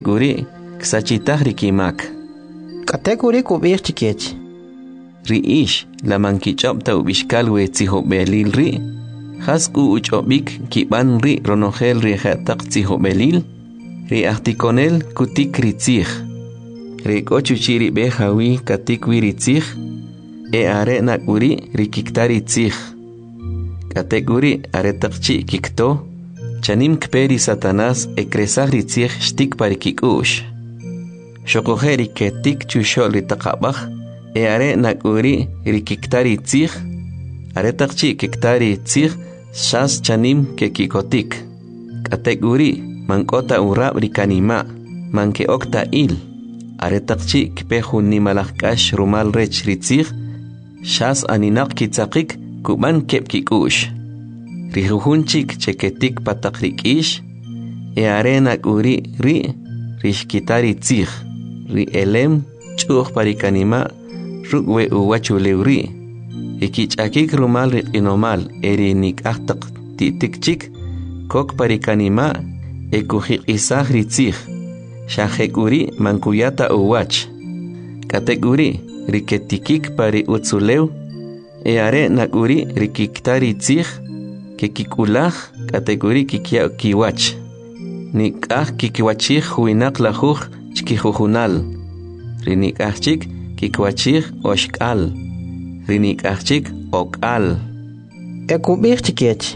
Guri ksachitah rikimak. Kategori kubir chikech. Riish la mankichopta ubishkal we tzihobelil ri. Hasku uchobik kiban ri ronogel ri hatak tzihobelil. Ri ahtikonel kutik ritzih. Ri kochuchiri behawi katikwi ritzih. E are nakuri rikiktari tzih. Kategori are takchi kikto. Chanim kperi Satanás ekresah ritzih shtik parikikush. Shokojeri ketik chushol ritakabach. E are nakuri rikiktari tzih. Are takchi kiktari tzih. Shas chanim kekikotik. Kategori mankota urab rikanima. Manke okta il. Are takchi kpehun nimalakash rumal rech ritzih. Shas aninak kitzakik kuban kepkikush. Rijuhunchik cheketik patakrikish. E arena uri ri rishkitari tzih. Ri elem chuch parikanima rukwe uwachuleuri. Ikichakik rumal rikinomal eri nikahtak titikchik kok parikanima ekujik isah ritzih. Shahekuri mankuyata uwach. Kateguri riketikik pari utzuleu. E are nakuri rikiktari tzih. Kekikulah kategori kikia kiwach. Nikah kikiwachih huinak lahuj chkijujunal. Rinikahchik kikwachih oshkal. Rinikahchik okal. Ekubir chikech.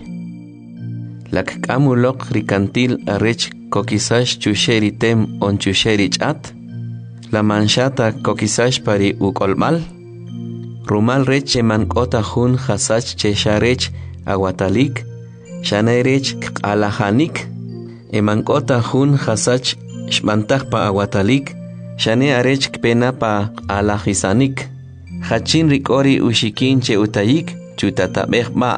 Lak kamulok rikantil arech kokisash chusheri tem on chusheri chat. La manchata kokisash pari ukolmal. Rumal reche mankota hun hasach chesharech aguatalik, shanerech alahanik, emankota hun hasach shmantak pa aguatalik, shane arech pena pa alahisanik, hachin rikori ushikin che utayik, chutatabeh ma.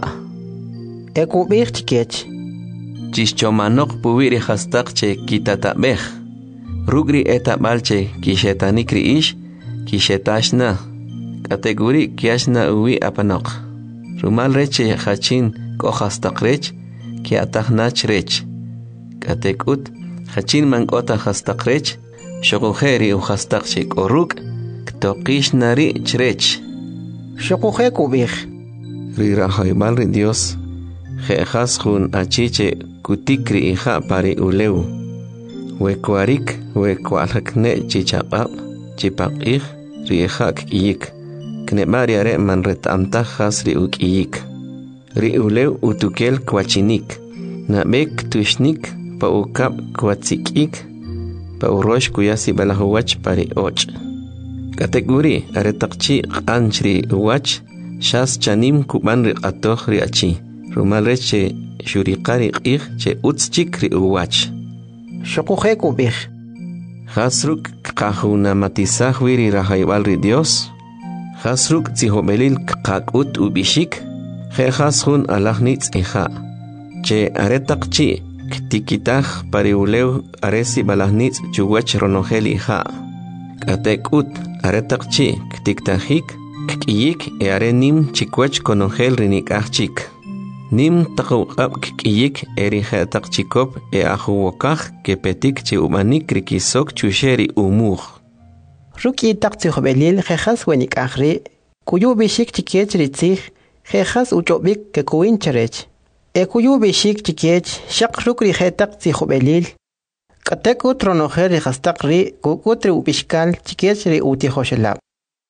Ekubir chikech. Chischomanok puwiri hastak che kitatabeh, rugri etabal che kishetanik riish, kishetashna, kategori kiashna uwi apanok. Rumal reche hachin kohastak rech, ki atahnach rech. Katekut, hachin mankota hastak rech, shokujeri uhastak shek oruk, ktokish nari chrech. Shokuje kubir. Rirahoibal ri Dios, jejas jun achiche kutikri hija pari uleu. Wekuarik, wekualakne chichapap, chipakih, rihak iyik. Knebariare man retamtajas ri ukiyik. Ri uleu utukel kwachinik. Nabek tushnik pa ukap kwatsikik. Pa urosh kuyasi balahuwach pari och. Kategori aretakchi anchri uwach. Shas chanim kuban ri atoh ri achi. Rumal reche shurikari ik che utschik ri uwach. Shokuje kubir. Hasruk kahuna matisah wiri rahaibal ri Dios. Hasruk tzihobelil kakut ubishik. He hasun alahnitz eja. Che aretakchi ktikitah pariuleu aresi balahnitz chuwach ronogeli ha. Katekut aretakchi ktiktahik kiyik e arenim chikwach konogel rinikachik. Nim takukap kiyik erihetakchikop e ahuwokah kepetik che umanik rikisok chusheri umur. Ruki taktzihobelil jejas wenik ahri, kuyu bishik chikech ritzih, jejas uchobik ke kuin charech. Kuyu bishik chikech, shak rukri jetak tzihobelil. Kateku tronojer rihastak ri, kukutri ubishkal chikech ri utihoshelab.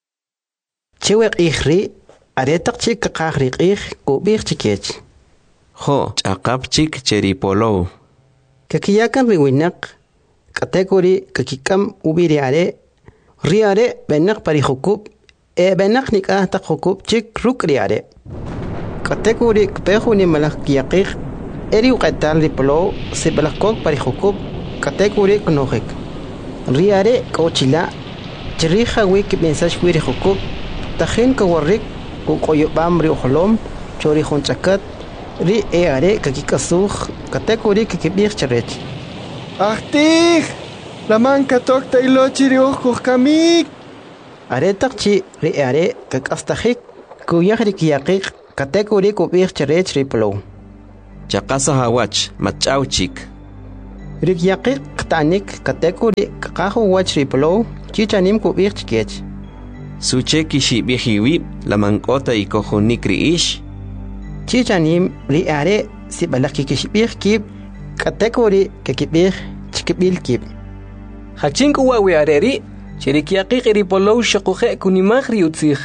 Chiwek ihri, aretak chik kakahri ih, kubik chikech. Ho, chakap chik cheripolo. Kakiyakan riwinak, kategori kakikam ubiriare, riare benak pari hukub, benak nikah tak hukub chik ruk riare. Kategori kpehu ni malak kiyakik, eri ukatal ripolo, se balakok pari hukub, kategori knohik. Riare kauchila, chiriha wik mensaj wiri hukub, tahin kawarik, kukoyobam ri uholom, chori honchakat, ri eare kakikasuh, kategori kikibir charech. Ahtig! Laman katok ta ilochiri ojuh kamik. Aretak chi ri are kakastahik kuyahri kiyakik kategori kubir charech ripolo. Chakasa hawach machauchik. Rikyaqik qtanik katekuri kaqahu wach riplo chichanim kubich chkech. Suche kishibihiwi la mancota y cojonicri ish. Chichanim riare si balaki kishbih kib katekuri kekibih chkibil kib. Hachinku wawi areri chirikyaqik ripolo shakuhe kunimagri utzig.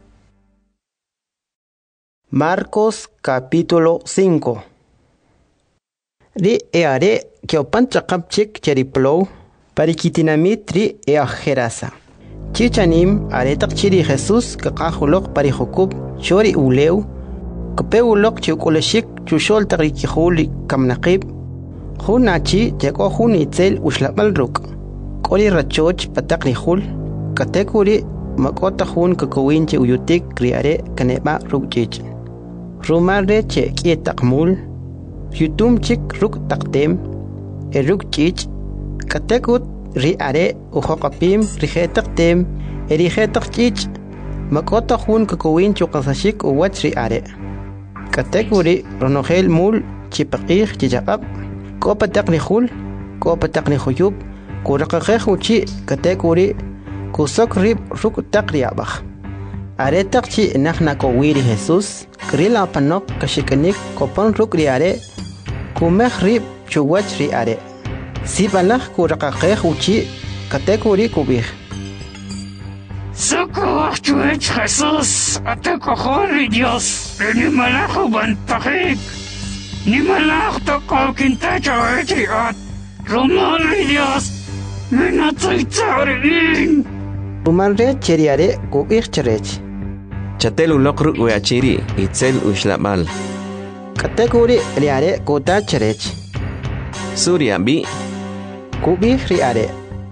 Marcos capítulo 5. Ri eare kiopan chakapchik cheriplo parikitinamit ri eajerasa. Chichanim aretak chiri Jesús kakahulok parihukub chori uleu kapeulok chukuleshik chushol tarikihuli kamnaqib hunachi jako hunitzel ushlabal ruk koli rachoch patakrihul katekuri makota hun kakowinche uyutik kriare kaneba rukchich rumare che kietakmul yutum chik ruk taktem eruk chich katekut ri are uhokapim rihetak tem erihetak chich makota hun kakowin chukasashik uwach ri are katekuri ronogel mul chipaqih chichaqab kopatak nihul kopatak nihuyub kurakakeh uchi katekuri kusok rib ruk takriabach aretak chi nahna kowiri Jesus krila panok kashikanik kopan ruk ri are kumeh rib chuwach ri are Sibalak kurakakeh uchi katekuri kubih. Socorro Jesús, ate cojones Dios, ni malajo bantajik, ni malajo toko kintacho etiat, romano Dios, menatzaitzarin. Rumanre cheriare kubih cherech. Chatel ulokru uachiri itzel ushlamal. Katekuri riare kota cherech. Surya bi Kubih riare.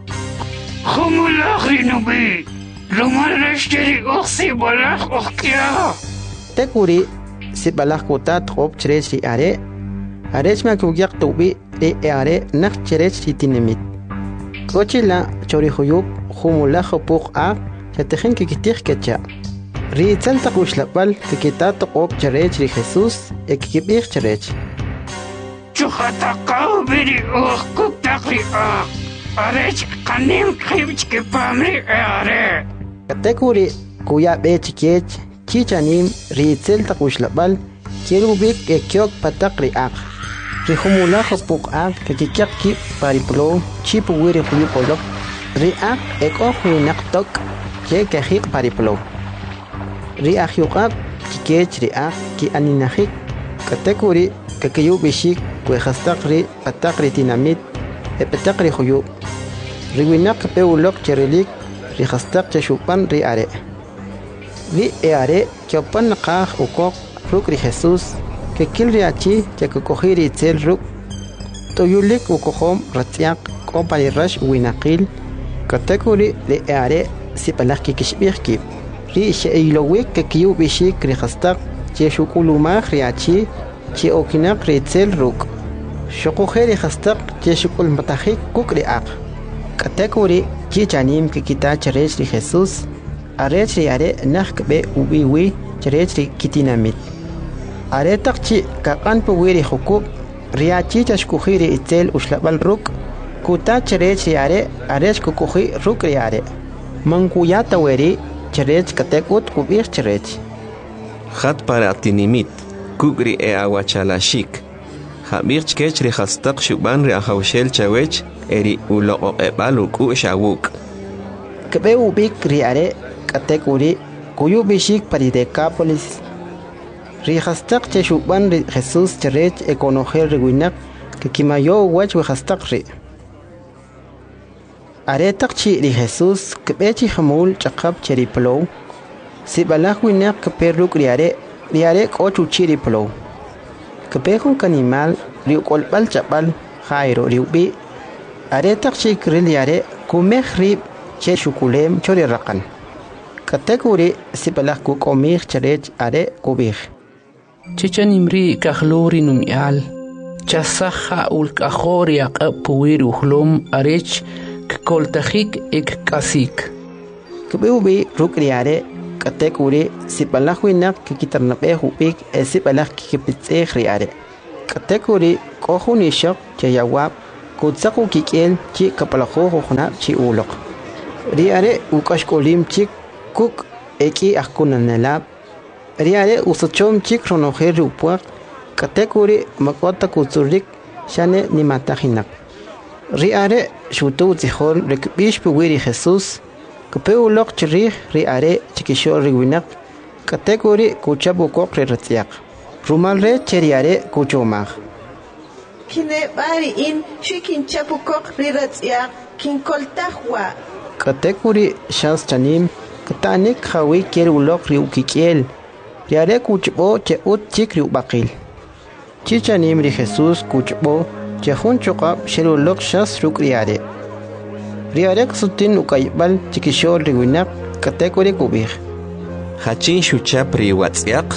Humulach rinubi, rumaleshteri oxi balach okia. Tekuri sibalak kota trop cherech riare. Arechma kugyak tubi riare nak cherech ritinemit. Kochila chorihuyub humulach opuk a chatejen kikitih kecha. Riitzal takushlapal kikita top cherech ri Jesus ekibih cherech. Chuhatakaw biri kuktakri arech kanim kribchki pamri are. Katekuri kuya bechikech chichanim riitzel takushlabal kirubik ekyok patakri ak. Rihumula hopuk ak kikikyak ki pariplo chipu wiri huyupolok. Ri ak eko huinaktok ke kahik pariplo. Ri ak yukab kikech ri ak ki aninahik. Katekuri kakayubishik kuehastakri patakri tinamit patakri huyub. Riwinak peulok cherelik rihastak cheshupan ri are. Ri eare kyopan nakah ukok ruk ri Jesus kekil riachi chekukohiri itzel ruk. Toyulik ukohom ratziak kompani rash winakil. Katekuri ri eare sipalak kikishbihkib. Ri sheilowik kakayubishik rihastak cheshukulumah riachi chi okinak ritzel ruk. Shokuheri hastak cheshukul matahik kukri ak. Katekuri chichanim kikita cherech ri Jesus. Arech ri are nakbe ubiwi cherech ri kitinamit. Aretak chi kakan puwiri hukub. Riachi chashkuhiri itzel ushlabal ruk. Kuta cherech ri are arech kukuhi ruk ri are. Mankuyata weri cherech katekut kubir cherech. Hat para tinimit. Kugri awachalashik. Habirch kech ri hastak shuban ri ahawshel chawech eri ulo ebaluk u shawuk. Kebe ubik ri are katekuri kuyubishik paridekapolis. Ri hastak che shuban ri Jesus cherech ekonogel riwinak kikimayo wach we hastak ri. Aretak chi ri Jesus kebechi hamul chakab cheriplo. Sibalak winak keperuk ri are kochu chiri plo. Kepehun kanimal riukol bal chapal jairo riubi. Aretak chikril yare kumeh rib che shukulem chori rakan. Katekuri sibalak kukomih cherech are kubih. Chichanimri kahlori numial. Chasaha ulkahori puwir uhlum arech koltajik ek kasik. Kebehubi rukriare katekuri sibalak winak kikitarnape hubik sibalak kikipitseh riare. Katekuri kohunishok chayawab kutsaqu kikel chi kapalajo jona chi ulok riare ukashkolim chik kuk eki akunanelab riare usochom chik ronojer upuak katekuri makota kutsurik shane ni matajinak riare shutu zihol rekbish puwiri Jesus kape ulok chirih riare chikishol riwinak katekuri kuchabu kokre ratziak rumalre cheriare kuchomag Kine bari in shikin chapukok riratziak kin koltahwa katekuri shas chanim katanik hawi ker ulok riukikiel riare kuchbo che ut chikri ubakil chichanim ri Jesus kuchbo che hun chokap shelulok shas rukriare riare ksutin ukaybal chikishol riwinak katekuri kubih hachin shuchap ri watziak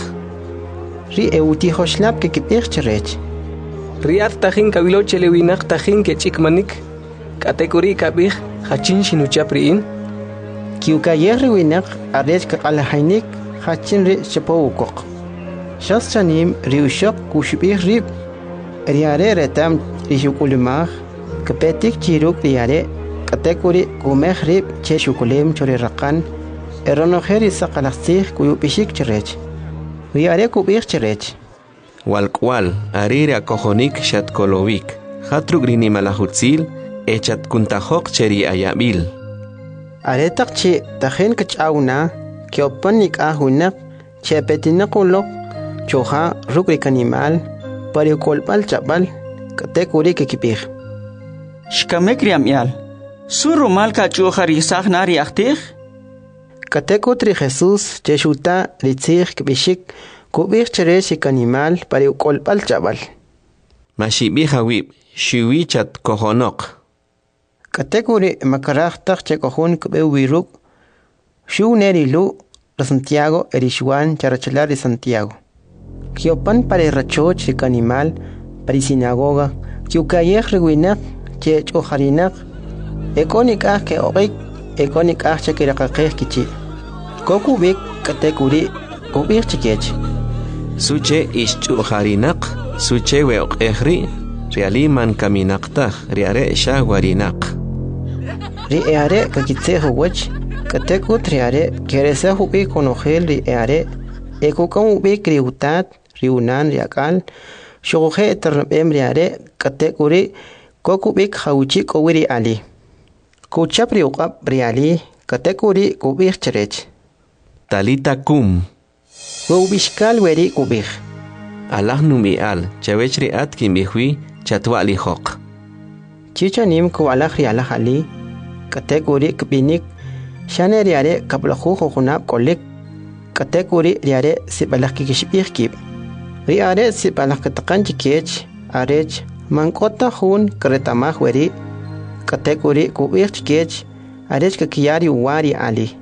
ri euti hoshlap ke kipich cherech Riat tajin kabilo chelewinak tajin ke chikmanik katekuri kabih hachin shinuchapriin kiukayer riwinak arech kakalahainik hachin ri chapowukok shas chanim riushok kushbih rib riare retam rishukulimah kapetik chiruk riare katekuri kumeh rib che shukulim chori rakan eronoher isaqalaxsih kuyupishik cherech riare kubih cherech Walkwal, arire akojonik shatkolovik, hatrugrini malahutzil, echat kuntajok cheri ayabil. Aretak chi tajen kachawna, kiopanik ahunak, chepetinakulok, choha rukrik animal, pariukolpal chabal, katekuri kikipir. Shkamekriam yal, surumal kachuha risah nari achtih? Katekutri Jesus, cheshuta ritzih kibishik, kubir chereshik animal pariukolpal chabal. Mashibi hawib, shiwi chat kojonok. Katekuri makarachtak chekohun kube wiruk, shu nerilu de Santiago erishwan charachalar de Santiago. Kiopan pare rachoch chik animal pari sinagoga, kiukayek rewinak che chojarinak, ekonik ah ke orik, ekonik ah chekirakakeh kichi. Kokubik katekuri kubir chikech. Suche ishchujarinak, suche weok ehri, realiman kaminakta, riare shagwarinak. Riare kakitseho wach, katekut riare, keresehu bi konogel riare, ekokan ubi kriutat, riunan riakal, shoge eternabem riare, katekuri, kokubik hauchik owiri ali. Kuchap riukap riali, katekuri kubir cherech. Talita kum. Wubishkal weri kubir. Allah numial, chawechri atkin bihwi, chatwali hok. Chichanim kualak rialak ali, kategori kbinik, shane riare kablahu hunab kolik, kategori riare sibalak kikishbihkib. Riare sibalak katakan chikech, arech, mankota hun kretamah weri, kategori kubir chikech, arech kakiyari wari ali.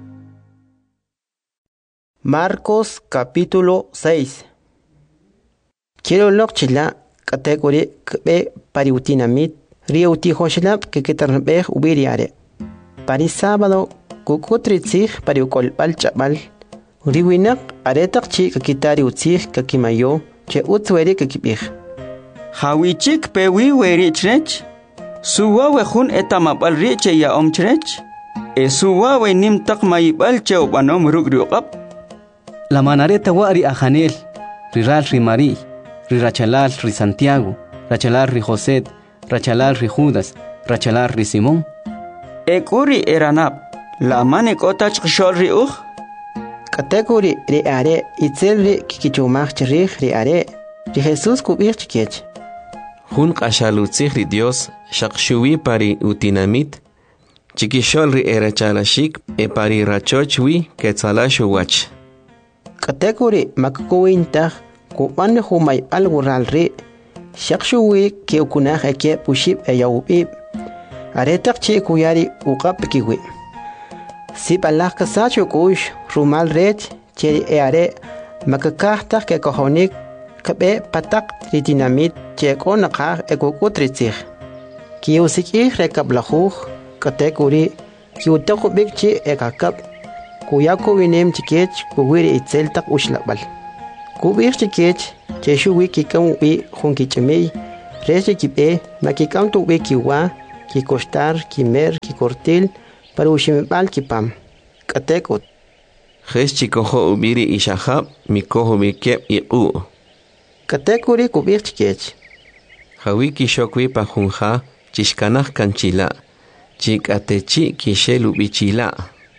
Marcos capítulo 6. Quiero lokchila categoría que pariutinamit riuti hoshlap que ketarnbeh ubiriare. Pari sábado kukutritzig pariukolpal chabal. Riwinak aretak chi kakitari utzig kakimayo che utzweri kakibih. Hawichik pewi weri chrech. Suwa wehun etamabal riche ya omchrech. Suwa we nimtak mayibal che ubanom rugriuqap. La manareta wari a Janel, riral rimari, rirachalal ri Santiago, rachalal ri José, rachalal ri Judas, rachalal ri Simón. Ekuri eranab, la manekotach shol ri uj. Kategori ri are itzel ri kikichumach chirich ri are, ri Jesús kubir chikech. Hun kashalutzig ri Dios, shakshuwi pari utinamit, chikishol ri erachalashik, e pari rachochwi ketzalashu wach. Kategori makkuwinta kupan humay algural ri shakshuwi ke ukunah eke pushib eyawbib aretak chi kuyari uqap kiwi sip Allah kasacho kush rumal rech che eare makakahta ke kohonik kabe patak ritinamit che konaqah ekukutritzig kiusiki rekablahu kategori kiutakubik chi ekakap Kuyako winem chikech kuwiri itzel tak ushlabal. Kubir chikech cheshu wiki kam wi hunkichemei Reche kipe, makikam tu be kiwa, ki costar, ki mer, ki cortil, para ushimebal kipam. Katekut. Jes chikojo ubiri ishahab, mikojo bikep iqu. Katekuri kubir chikech. Hawiki shokwi pajunja, chishkanaj kanchila, chikatechi kishelu bichila.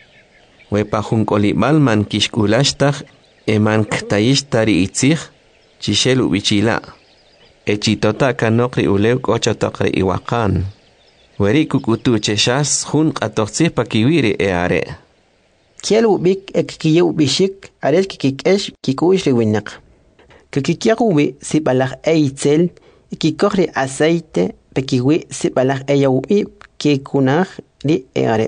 We pajunkolibal man kishkulashtag, eman ktayishtari itzig, chishelu bichila. Echitota kanokri ulew kochotakri iwakan. Weri kukutu cheshas jun qatoqsi pakiwiri eare. Kielu bik ekikiyu bishik ares kikikesh kikuish riwinak. Kikikiyakuwi sibalaj eitzel kikokri aceite pekiwi sibalaj eyaubi kikunaj ri eare.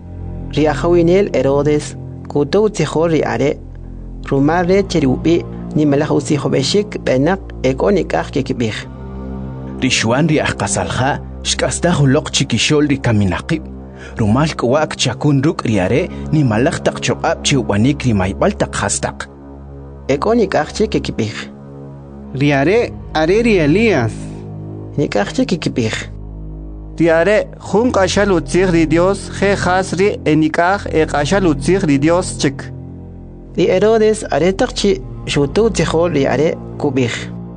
Riajawinel Herodes kutu tijor ri are. Rumare cheriubi ni malaj usijo beshik benak ekonikaj kikibij. Rishuan ri ajqasalja shkastaj uloq chikishol ri kaminaqib. Rumal kwak chakun ruk riare ni malaj taqchoqab chiwanik ri maybal taqhastaq. Ekonikaj kikibij. Riare are ri Elías. Nikaj kikibij. Riare jun qashal utzig ri Dios je khasri enikaj qashal utzig ri Dios chik. Ri Herodes are taqchi shutu tijol ri are kubij.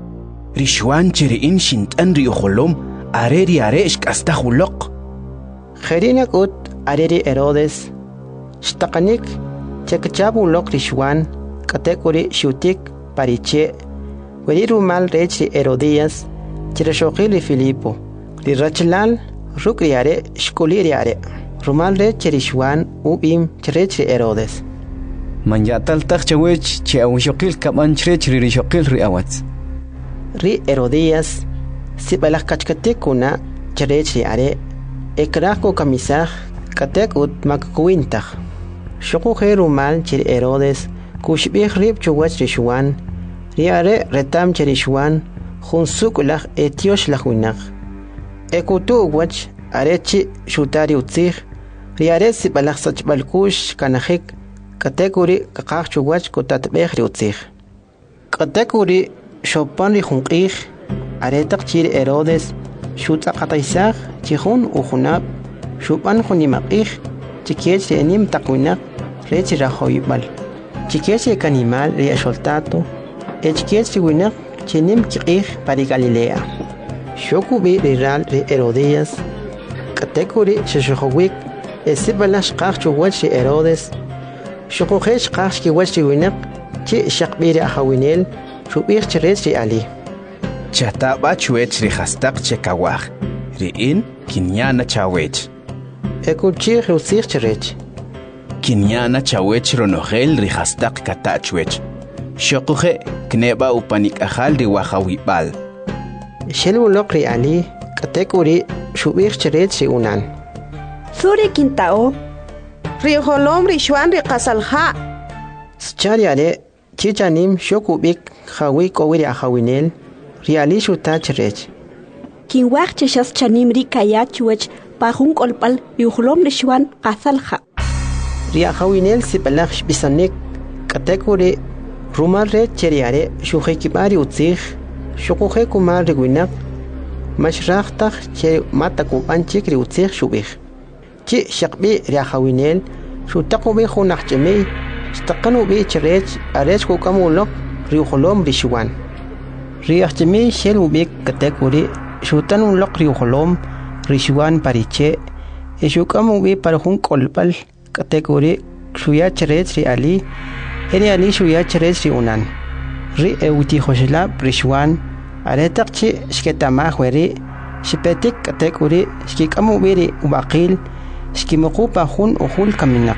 Rishuan chiriin shintan ri ujolom are ri are shkastaj uloq. Jerinak ut areri Herodes. Shtakanik chekchabu lok rishwan katekuri shutik pariche. Weri rumal rech ri Herodías chirashokil ri Filipo. Ri rachlal ruk ri are shkuli ri are. Rumal rech rishwan ubim chirech ri Herodes. Man yatal tak chawech che awshokil kaman chrech ri rishokil ri awats. Ri Herodías sibalak kachkatikuna chirech ri are. Ekrako kamisaj katek ut makkuintaj. Shoko rumal chir Herodes kushbih rib chuwach rishuan. Riare retam chirishuan junsuk laj etiosh lajuinaj. Ekutu wach arechi shutari utzig. Riare sibalaj sachbalkush kanajik katekuri kakaj chuwach kutatbeh ri utzig. Katekuri shopan ri junqij aretak chir Herodes shutaqataisaj chihun ujunab shupan junimaqij chikiech enim takwinaq rech rajoybal chikiech kanimal ri asholtato chikiech winaq chinim kiqij pari Galilea shokubi ral ri Herodías katekuri shashojowik esibalash qaj chuwach ri Herodes shokojesh qaj kiwach ri winaq chi shaqbi ri ajawinel shubij chirech ri ali Chataba chuech ri hastaq chekawaj. Riin kinyana chawech. Ekuchij rusij chirech. Kinyana chawech ronogel ri hastaq katachwech. Shokuje kneba upanik ajal ri wajawibal. Shelulok ri ali katekuri shubij chirech ri unan. Suri kintao. Ri holom ri shuan ri qasalja. Schariare chichanim shokubik jawi kowiri ajawinel. Riali shutach rech. Kinwach cheshas chanim ri kayachuech pajun kolpal yuhlom rishuan qasalja. Riajawinel sipalach bisanek katekuri rumal rech cheriare shujekibari utzig shukuje kumar rigwinak mashrachtaj che matakuban chikri utzig shubij. Chi shaqbi riajawinel shutakubi junachchemi stakanu bi cherech arech kukamulok riuholom rishuan. Riachchemi shel ubik katekuri shutan un lok riuholom rishuan pariche eshukam ubi parjun kolpal katekuri shuya cherech ri ali eri ali shuya cherech ri unan ri euti hoshlab rishuan aretakchi shketama khweri shipetik katekuri shkikam ubi ri ubaqil shkimuqu pajun uhul kaminak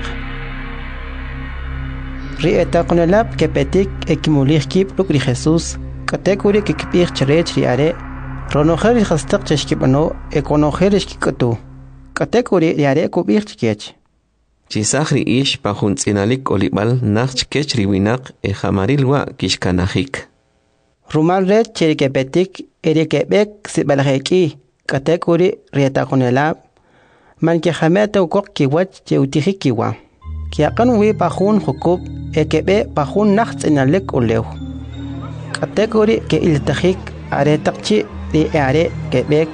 ri etaqnalab kepetik ekimulih kip luk ri Jesus katekuri kikpih cherech ri are ronojer hastaq cheshkibano ekonojer shkikatu katekuri ri are kubih chkech Chisajri ish pajun tzinalik olibal nach kech riwinaq jamarilwa kishkanajik. Rumal red cherikepetik erikebek sibalajeki katekuri rietakonelab man ke jamete ukok kiwach cheutijikiwa kiaqan wi pajun hukub ekebe pajun nach tzinalik ulew katekuri ke iltajik aretaqchi ri are Quebec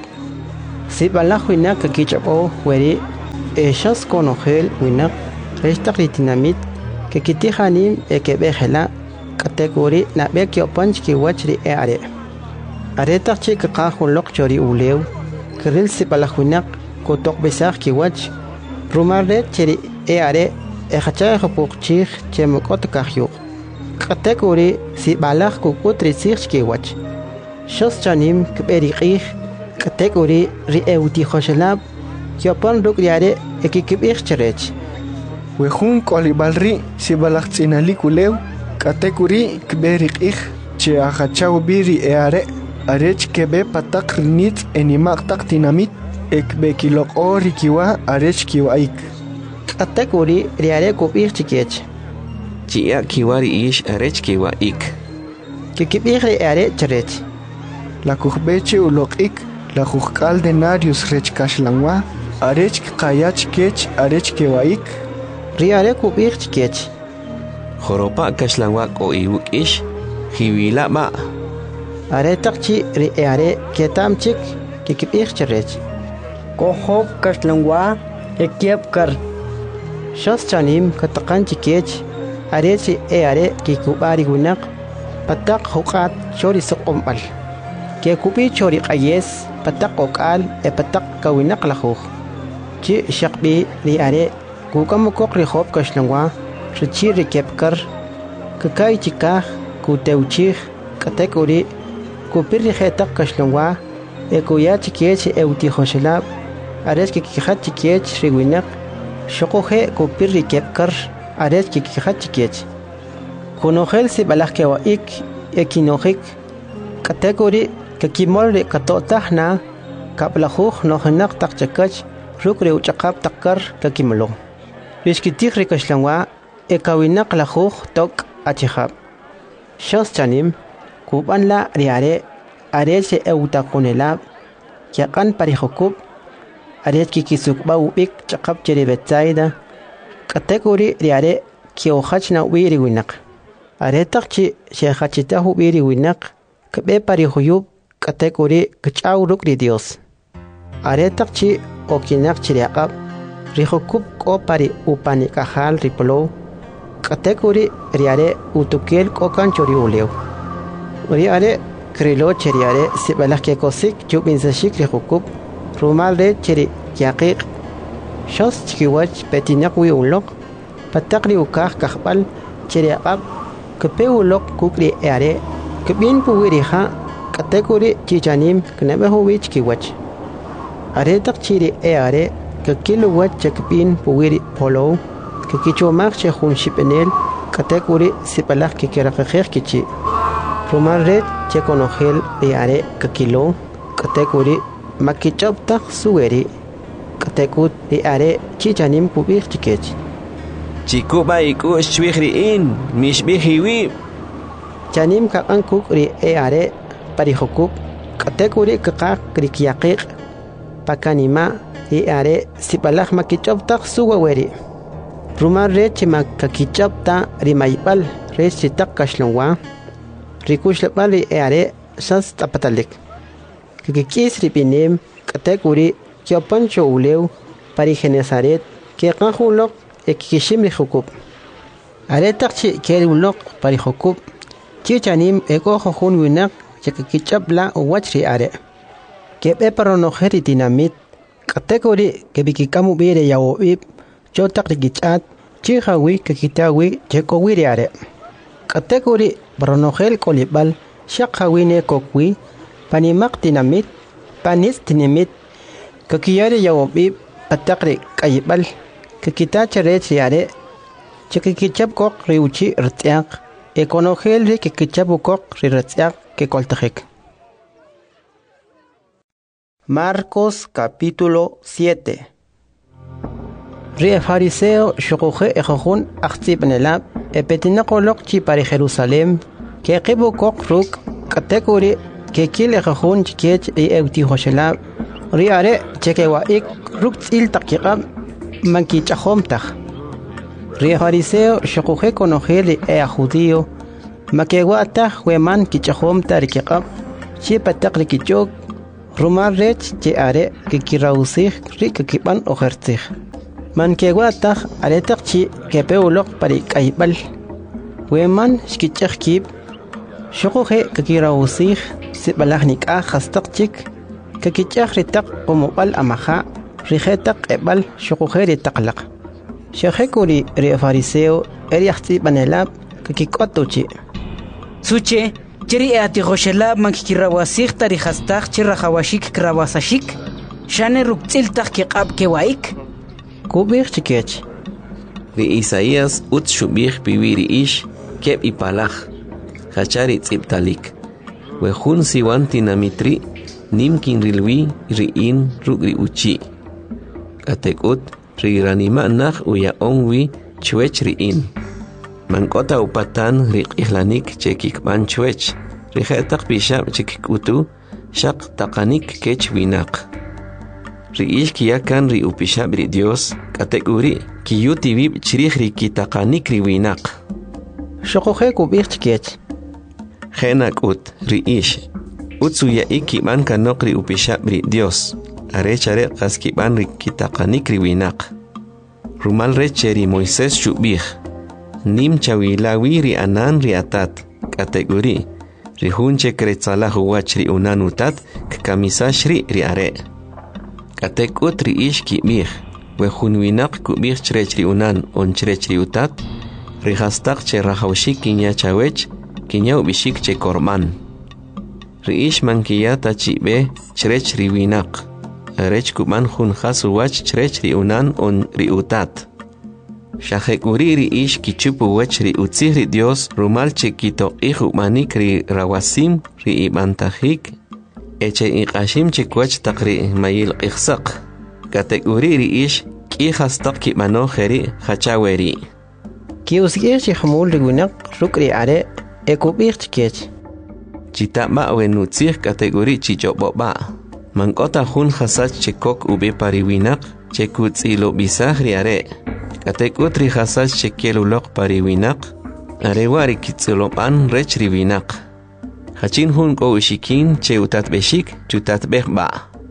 si balaj winak kichabo weri eshas konogel winak resta ritinamit que kitihanim ekebejela category na bekyo punch ki wachri are areta chik qahun lok chori ulew kiril si balaj winak ko tok besar ki wach rumarre cheri are echacha khopukchih chemokot kahyu category si balaj ko kutri sich ki wach shos chanim kberiqih category ri euti khoshlab Kiopon ruk yare ekikibich cherech. Wehun kolibalri si balaktinali kulew katekuri kberik ich che achachau biri eare arech kebe patak rinit enimak tak tinamit ekbe kilok ori kiwa arech kiwa ik. Katekuri riare kubich chikech. Chia kiwari ish arech kiwa ik. Kikibich riare cherech. La kuchbeche ulok ik la kuchkal denarius rech kashlangwa arech kayach kech arech kewaik riare kubich kech Joropa kashlangwa ko iwuk ish hiwila ba aretakchi riare ketam chik kikibich cherech kohop kashlangwa ekiep kar shos chanim katakan chikech arechi are kikubari winak patak hukat chori sokombal ke kubi chori qayes patak okal patak kawinak lahuh chi shaqbi li are kukam kokri hop kashlangwa richi rikepkar kakai chikah kuteuchih katekuri kupiri hetak kashlangwa ekuya chikech euti hoshelab ares kikhat chikech riwinak shokohe kupiri kepkar ares kikhat chikech kunogel si balak wa ik ekinojik katekuri kakimol katotahna kaplahuh nohenak takchakach rukre uchaqap takkar kakimlo rishkitik rikashlangwa ekawinak lahuh tok achihab shos chanim kuban la riare arese eutakunelab yakan parihokub aret kikisukba ubik chaqap cherebetsaida katekuri riare kiohachna wiri winak aretakchi shehachitahu wiri winak kabe parihuyub katekuri kachau rukri dios aretakchi okinak chiriaqab rihokub ko pari upani kahal riplo katekuri riare utukel ko kanchori uleu riare krilo chiriare sibalak ke kosik jubinsashik rihokub rumal re chiri yaqiq shos chikiwach petinak wi ulok patakri ukah kahbal chiriaqab kape ulok kukri are kabin puwiriha katekuri chichanim knabehu wich kiwach aretak chiri are kakilo wat chakpin puwiri polo kakichomak chehun shipenel katekuri sipalak kikirakakher kichi rumal red chekonogel are kakilo katekuri makichoptak suweri katekut are chichanim kubik chikech chikuba iku shwihriin mishbihiwi chanim kakan kukri are parihokub katekuri kakak krikiyaqiq pakanima are sipalak makichoptak suweri rumar re chima kakichopta rimaybal re chitak kashlongwa rikushlapal are sas tapatalik kikis ripinem katekuri kyopancho ulew parigenesaret kekahulok ekikishim rihokub aretakchi kerulok parihokub chichanim eko hojun winak chakakichapla wachri are kebe paronojeri dinamit katekuri kebikikamu bire yawib chotak rikichat chihawi kakitawi chekowiri are katekuri paronojel kolibal shakhawine kokwi panimak dinamit panis dinamit kakiyari yawib patakri kayibal kakitacharech are chakakichap kok riuchi rtiak ekonogel ri kakichapu kok rirtiak que coltajek. Marcos capítulo 7. Rie fariseo shokoje ejojun achtibnelab epetinakolok chi para Jerusalem que qibu kok ruk katekuri que kil ejojun chikech e euti hoshelab riare chekewa ik ruk il takiqab manki chahomtaj rie fariseo shokoje konogeli e judío makewa ta hueman kichahom tarikiqab chi patak rikichok Rumar rech che are que kirausig ri que kiban ojertig. Man que guataj aretak chi que peulok pari kaibal. Weman shkichach kib. Shokoje que kirausig si balagnik a hastak chik. Que kichach ritak como bal amaja. Rijetak ebal shokoje ritaklak. Shekuri re fariseo eriachti banelab que kikotuchi. Suche. Jeri ati goshelab man kirawasig tari hastak chirahawashik krawasashik. Shane ruktiltak kiqab kewaik. Kubir chikech. Ri Isaías ut shubir pibiri ish keb ipalach. Hachari tziptalik. Wehun siwanti namitri nimkin rilwi riin rugri uchi. Katekut ri ranima nach uya onwi chwech riin. Mankota upatan rik ihlanik chekik ban chwech. Rijetak bishab chekikutu shak takanik kech winak. Riish kiyakan ri upishab ri Dios kategori kiyuti vib chirih ri kitakanik ri winak. Shokoje kubir chikech. Henak ut riish. Utsuya ikiban kanok ri upishab ri Dios. Arechare kaskiban ri kitakanik ri winak. Rumal recheri Moisés shubih. Nim chawilawi ri anan ri atat kategori ri hunche kretzala huwach ri unanutat kamisash ri are katekut ri ish kibih we hunwinak kubih chrech ri unan on chrech ri utat ri hastak che rahawshik kinya chawech kinya ubishik che korman ri ish mankiyata chibe chrech ri winak arech kuman hun khasuwach chrech ri unan on ri utat Shahekuri ri ish kichupu wech ri utzih ri Dios rumal chekito ihu manik ri rawasim ri ibantahik eche iqashim chekwach takri mayil iqsaq kategori ri ish ki hastak ki mano kheri khachaweri ki usgir chi khmul ri gunak rukri are ekubir chkech chitama wenutzih kategori chichoboba mankota hun khasach chekok ube pariwinak chekutzilo bisah ri are Katekut ri hasach chekelulok pariwinak, arewari kitzulopan rech riwinak. Hachin hun ko ushikin che utat beshik, chutat behba.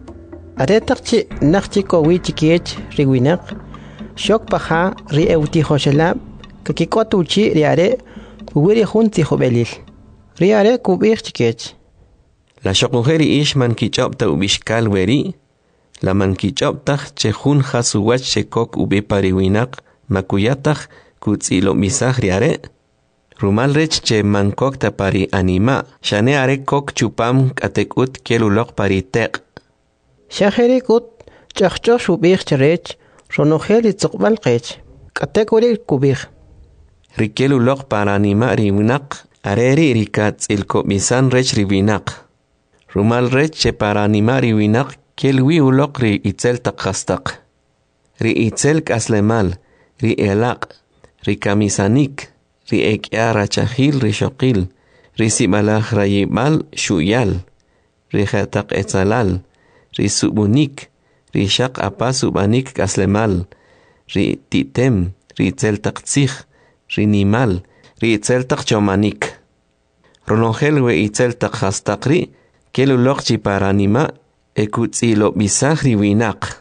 Aretak chi nakchi ko wichikech riwinak, shok paha ri euti hoshelab, kakikotu chi riare, kuwiri hun tihobelil. Riare kubir chikech. La shokujeri ishman kichopta ubishkal weri, La mankichoptaj che hun hasuwach che kok ube pariwinak makuyataj kutzilo misaj riare. Rumal rech che mankokta pari anima, shane are kok chupam katekut kelulok pari tek. Shaheri kut chachcho shubir cherech, ronojeli tzokbal kech, katekuri kubir. Rikelulok para anima riwinak, areri rikat ilko misan rech riwinak. Rumal rech che para anima riwinak, Kelwi ulok ri itzel takhastak. Ri itzel kaslemal, ri elak, ri kamisanik, ri ekyara chahil ri shokil, ri sibalaj rayimal shuyal, ri khatak etzalal, ri subunik, ri shak apa subanik kaslemal, ri titem, ri itzel taktzich, ri nimal, ri itzel takchomanik. Ronongel we itzel takhastak ri, kelulok chiparanima, Ekutzilo bisahri winak.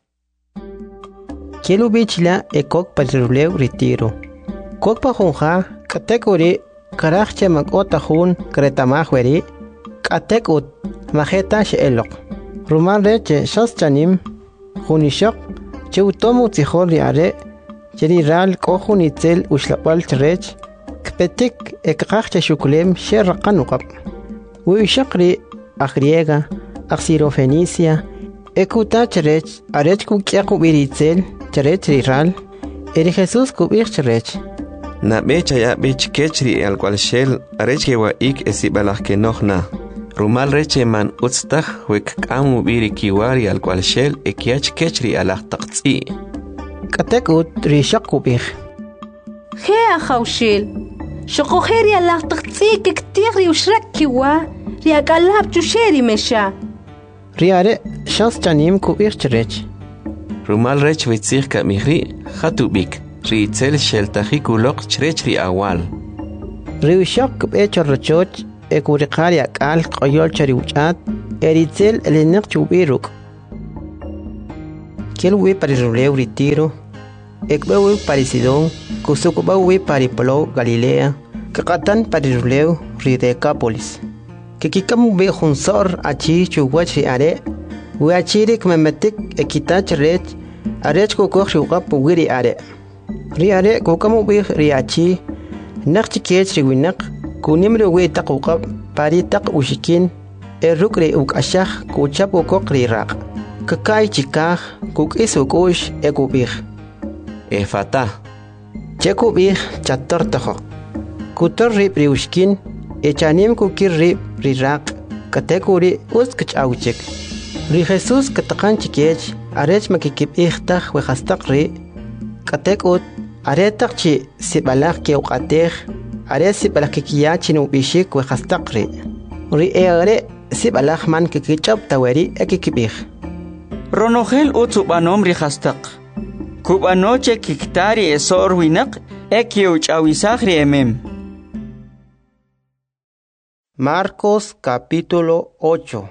Kielu bichla ekok patruleu retiro. Kok pa junja, katekuri, karachche magota hun, kretamahweri, katekut, majeta sheelok. Ruman reche shas chanim, junishok, che utomu tzihol riare, jeri ral kohun itzel ushlapal cherech, kpetik ekachche shukulem sherrakanukap. Uishakri agriega, Axirofenicia, Ekuta cherech, arech kukia kubiritzel, cherech riral, eri Jesús kubir cherech. Na becha ya bech kechri al cual shel, arech que wa ik esibalach que nohna. Rumal reche man utztach, wek kamu biri kiwari al cual shel, ekiach kechri alach taktzi. Katekut rishak kubir. Hea haushil, shokojeri alach taktzi que ktigri ushrak kiwa, riakalab chusheri mesha. Riare shas chanim kubir cherech. Rumal rech vitzich ka mihri, hatubik, riitzel shel tahikulok cherech ri awal. Riwishak kub echo rochoch, ekurikaria kal koyol chariuchat, Eritzel elenek chubiruk. Kielwe para Ruleu Retiro. Ekbewe para Sidón. Kusukubawe para Polo Galilea. Kakatan para Ruleu Decápolis. Kikikamu be Hunsor achi chuwach are. We achiri kmemetik ekitach rech. Arech kukok shukap wiri are. Riare kukamu be riachi. Nakchi kech riwinak. Kunimre we takukap pari tak ushikin. Erukre uk ashach kuchap ukok rirak. Kakai chikah kuk isukush ekubih. Efata. Chekubih chator taho. Kutor rip riushkin. Echanim kukir rip rirak. Katekuri uskach auchik. Ri Jesus katakan chikech. Arech makikip ichtach wehastak ri. Katekut. Aretak chi sibalak ke ukatech. Are sibalak kikiyachin ubishik wehastak ri. Ri eare sibalak man kikichap taweri ekikibih. Ronogel utsubanom rihastak. Kubanoche kiktari esor winak ekiuch awisagri emem. Marcos capítulo 8.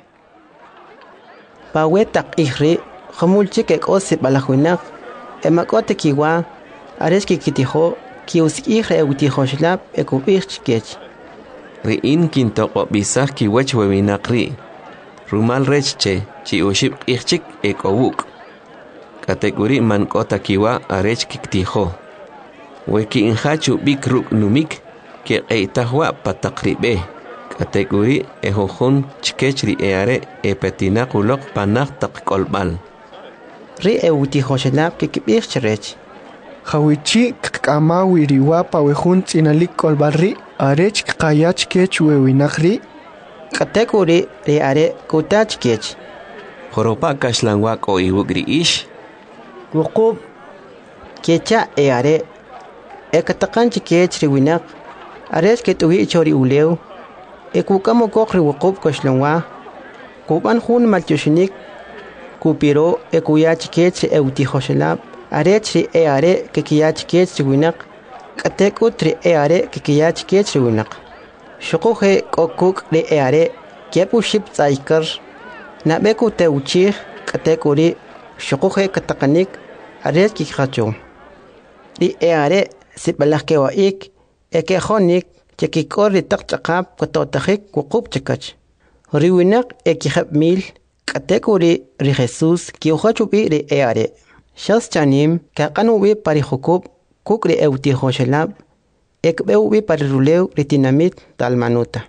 Pawetak ihri khamulchik ek osip balakwinak emakote kiwa areski kitiho kiusik ihre utiho shlap ekubihchkech. Riin kintoqo bisah kiwech wewinakri. Rumal rechche chi ushib ihchik ekowuk. Kategori man kota kiwa arech kiktiho. Weki inhachu bikruk numik ke eitahwa patakribe. Kategori ehohun chkechri eare epetinakulok panak takkolbal. Ri utiho shlap kikibihchrech. Hawichi kama wiriwa pawehun tsinalik kolbarri arech kayach kech wewinakri. Kategori ri are kutach kech. Horopa kashlangwak o iwugri ish. Wukub kecha eare ekatakan chikech riwinak arech ketuwi chori uleu ekukamo kokri wukub kashlangwa kuban hun malchushinik kupiro ekuya chikech eutihoshlab arech ri eare kekiya chikech riwinak katekutri eare kekiya chikech riwinak shukuhe kokuk ri eare kepuship tsaikar nabeku teuchih katekuri shukuhe katakanik arech kikhacho. Li eare sibalak kewaik ekehonik chekikori takchakap katotakik wukub chakach. Riwinak ekihab mil katekuri ri Jesus kiuhachubi ri eare. Shas chanim kakanubi pari hukub kuk ri eutihoshelab ekbeubi pari ruleu ritinamit talmanuta.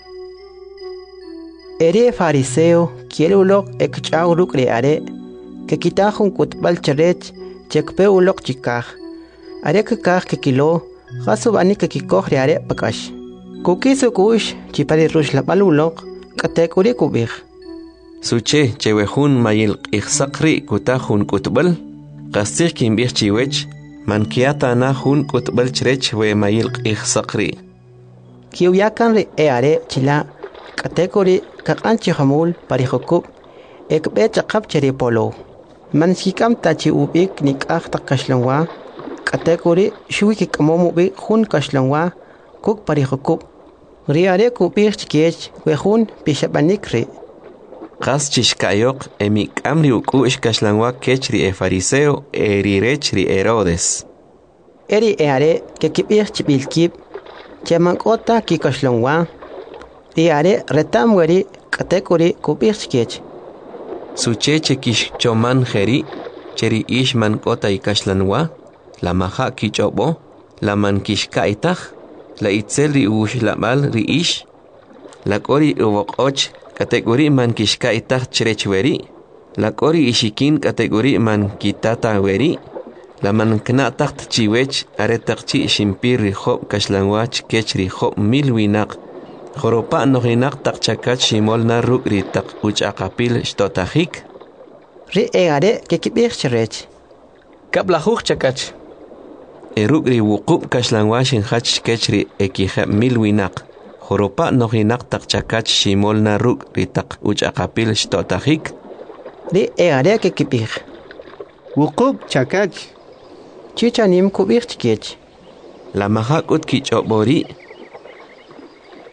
Ere fariseo kielulok ekchauruk ri are que kitajun kutbal charech chekpe ulok chikaj are kakaj ke kilo jasubani ke kikoj are pakash kukisu kush chipari rush la balulok katekuri kubij Suche chewehun mayil ihsakri kutajun kutbal qastir kimbij chiwech mankiata na hun kutbal chrech we mayil ihsakri kiuyakan ri are chila katekuri kakanchi hamul parihokub ekbe chakap cheri polo Mansikam tachi ubik nikah tak kashlangwa kategori shuiki kamomu bi hun kashlangwa kuk parihokub riare kubik chikech we hun pishabanikri Qas chishkayok emik amri ukush kashlangwa kechri fariseo erirechri Herodes Eri eare ke kibik chibilkib chemankota ki kashlangwa riare retamweri kategori kubik chikech Suche chekish choman jeri, cheri ish man kota ikashlanwa, la maha kichobo, la man kishkaitach, la itzel ri ush la mal ri ish, la kori uwokoch, kategori man kishkaitach cherechweri, la kori ishikin kategori man kitata weri, la man knatach chiwech aretachchi shimpir ri hop kashlanwach kech ri hop milwinak, Joropa nohinak tak chakach shimol na ruk ri tak uch akapil shtotajik. Ri eare ke kibir cherech. Kablahuch chakach. Eruk ri wukub kashlangwashin hach kechri ekihab milwinak. Joropa nohinak tak chakach shimol na ruk ri tak uch akapil shtotajik. Ri eare ke kibir. Wukub chakach. Chichanim kubir chikech. La mahak ut kichobori.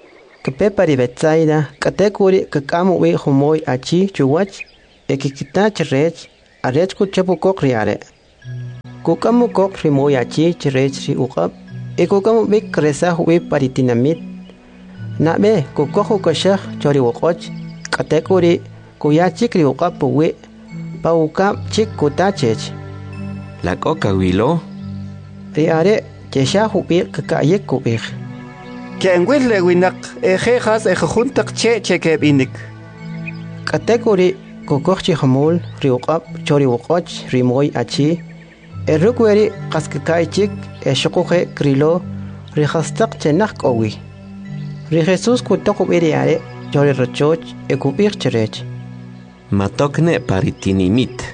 Kepe pari Betsaida, katekuri kakamu we humoy achi chuwach, ekikita chirech, arech kuchapu kok riare. Kukamu kok rimoy achi chirech ri ukap, kukamu bik kresa we pari tinamit. Nabe kukohu kashah chori wokoch, katekuri kuyachik ri ukap puwe, paukap chik kutachech. La coca wilo. Riare, chesha hubik kakayek kubik. Kenwil le winak ejejas ejuntak che kebinik. Katekuri kokochi hamul riuqap chori wokoch rimoy achi. Erukweri kaskakaichik eshokuhe krilo rihastak chenak owi. Ri Jesus kutakubiriare chori rochoch ekubik cherech. Matokne paritinimit.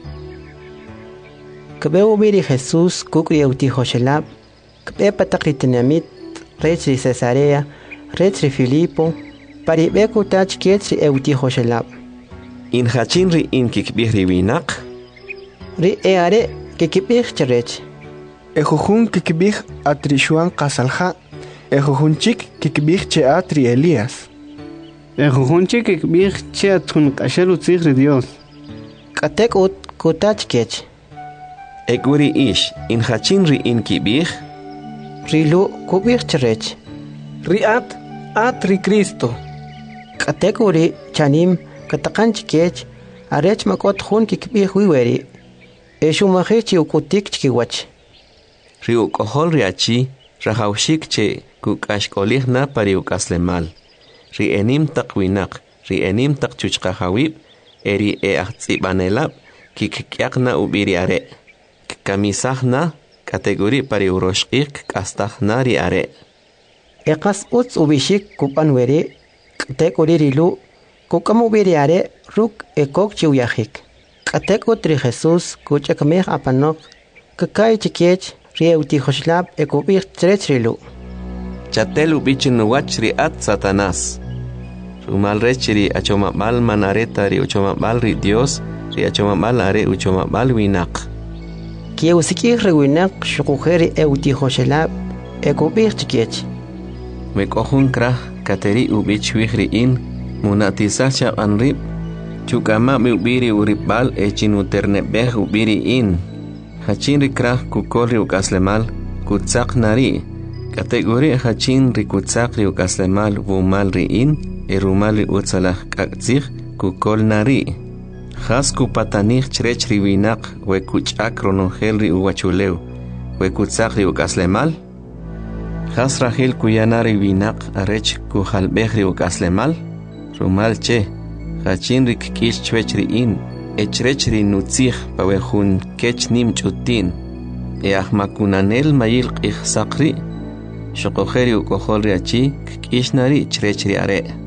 Kebeu biri Jesus kukri euti hoshelab. Kebe patakritinamit. Retri Cesarea, Retri Filipo, Paribeku tach kietri euti hoshelab. In hachinri in kikbihri winak. Ri eare kikibih cherech. Ejujun kikbih atrishuan kasalha. Ejujunchik kikbih che atri Elías. Ejujunchik kikbih che atun kashalu tzigri Dios. Katek ut kutach kech. Eguri ish in hachinri in kibih. Rilu kubih cherech. Riat ri Cristo. Katekuri chanim katakanch kech arech makot hun kikbih wiweri. Eshumahichi ukutik chkiwach. Riu kohol riachi rahaushik che kukashkolih na pariukaslemal. Ri enim takwinak, ri enim takchuchkahawib, eri ahtzibanelab kikkyakna ubiriare. Kamisahna kategori pari uroshik kastahnari are. Ekas uts ubishik kupan weri, kategori rilu, kukamu biri are, ruk ekok chiuyahik. Kategori Jesus kuchakameh apanok, kakai chikiech, rieuti hoshlab ekubir trech rilu. Chatel ubichin wach riat Satanás. Rumal rechiri achomabal manareta ri uchomabal ri Dios, ri achomabal are uchomabal winak. Kieusikih rewinak shukujeri euti hoshelab ekubir chikiech. Mekohun krah kateri ubich wihri in munatisacha anrib chukama mi ubiri uribal echin uternebeh ubiri in hachin rikrah kukol ukaslemal kutsak nari kategori hachin rikutsak ukaslemal wumal ri in erumal utsalah kakzih kukol nari Hasku patanich chrech riwinak we kuchak ronongel ri uwachuleu we kutsak ri ukaslemal Has rahil kuyanari winak arech kuhalbeh ri ukaslemal rumal che hachin rik kish chwech ri in echrech ri nutzih pawehun kech nim chutin ahmakunanel mayil qih sakri shokoheri ukohol ri achi kishnari chrech ri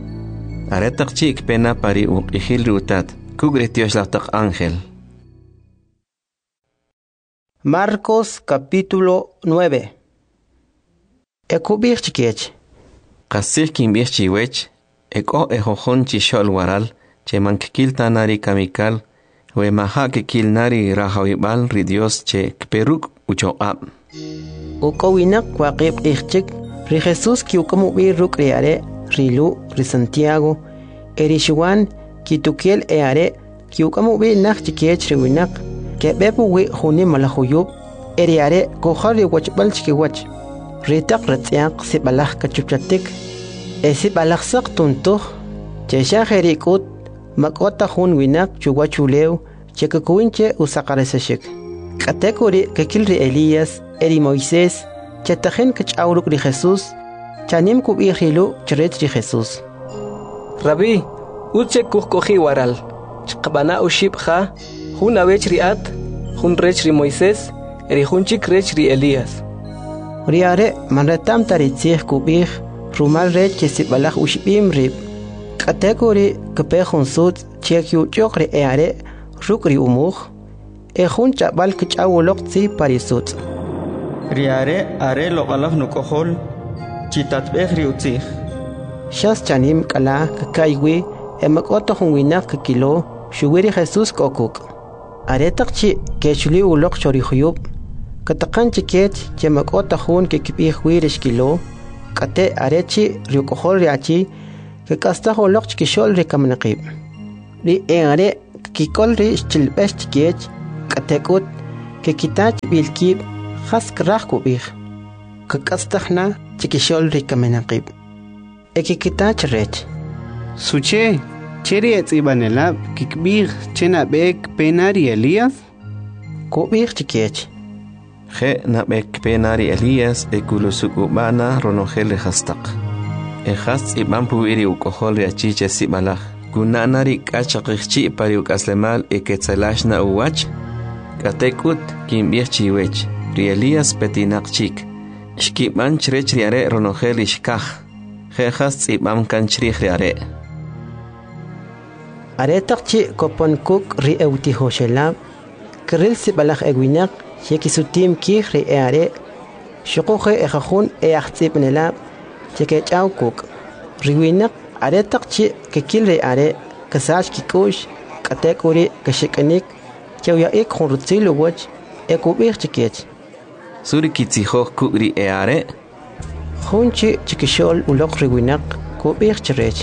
are takchik pena pari uqihil ri utat Dios la ángel. Marcos capítulo 9. Ekubir chikiech. Kasih kimbir chiwech, eko ejojon chishol waral, che mankikil tanari kamikal, we maha kikil nari rahawibal ri Dios che kperuk uchoab. Ukowinak kwaqib ichchik, ri Jesus kiukamu bir ruk riare, rilu, ri Santiago, erishuan, Kitukiel eare, kiukamu bi nak chikiech riwinak, ke bepu wi huni malahuyub, eriare kohari wachbal chikiwach. Ritak ratziak si balah kachupchatik, esi balah sak tuntuh, chesha herikut, makota hun winak chuwachulew, chekakuinche usakaresashik. Katekuri kekilri Elías, eri Moisés, chetajen kachauruk ri Jesus, chanim kubi hilu chret ri Jesus. Rabbi, Uche kuhkohi waral, chqabana ushibha, hun awech riat, hun rech ri Moisés, eri hunchik rech ri Elías. Riare manretam taritzih kubih, rumal rech chesibalach ushibim rib. Kategori kepehun sud, chekyu chokre eare, rukri umuch, hun chabal kachawulok tzi parisut. Riare are lo alaf nukohol, chitatbeh riutzih. Shas chanim kala kakaiwi, emakota hunwinak kilo, shuwiri Jesus kokuk. Aretakchi kechuli ulok chorihuyub, katakanchi kech chemakota hun kikibih wirish kilo, kate arechi riukohol riachi que casta holok chikishol rikamnaqib ri are kikol ri chilbesh chikech katekut que kitach bilkib hask rahkubih que castahna chikishol rikamnaqib eki kitach rech suche cheri etzibanelab kikbih chena bek penari Elías kubih chikech Je nabek penari Elías ekulusukubana ronogel hastaq. Ehast iban puiri ukohol riachiche sibalaj. Kunanari kachaqchi pariuk aslemal eketsalashna uwach. Katekut kimbiech wech. Ri Elías petinaqchik. Shkiban chrech riare ronogel ishkaj. Je hast iban kanchri riare. Aretaqchi kopon kuk ri euti hoshelab. Kril sibalaj eguinak. Shekisutim kihri eare, shukuhe ejahun eachzibnela, chekechau kuk. Riwinak aretakchi kekilre are, kasach kikush, katekuri, kashikanik, chauyaik hunrutzilu wach, ekubir chikech. Suri kitzihoh kukri eare? Hunchi chikishol ulok riwinak, kubir chirech.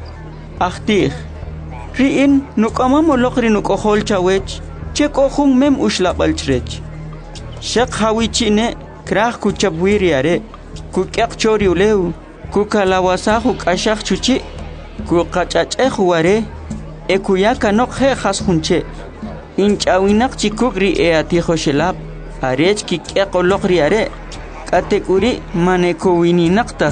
Achtih, riin nukamam ulokri nukohol chawech, chekohung mem ushlabal chirech. Shak hawichine krah ku chabwiriare ku kyak chori uleu ku kalawasa ku kashak chuchi ku qachache huare e ku yakanok he khas hunche inchawinak chikugri e ati khoshelab arech ki kyak olokriare katekuri mane ku wininaqtah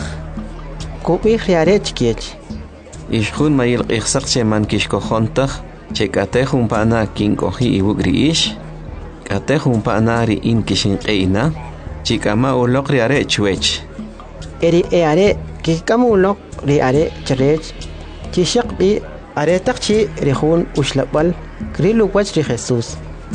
ku bihriare chikech ishkhun mayil qixsaqche man kishkohontah chekate humpana kinkohi iwugri ish Kate humpanari in kishinqeina, chikama ulok riare chwech. Eri eare, kikama ulok riare charech, chishakbi aretakchi rihun ushlapal, krilu wach ri Jesus.